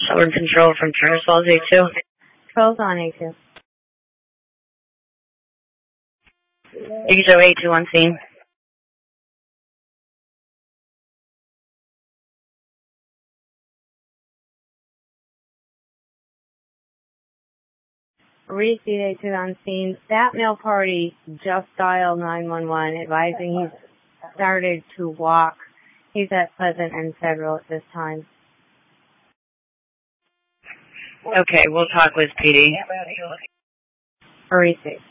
Shoulder control from Charles Falls A2. Control's on A2. Echo A2 on scene. Receive A2 on scene. That male party just dialed 911 advising he's started to walk. He's at Pleasant and Federal at this time. Okay, we'll talk with PD. Receive.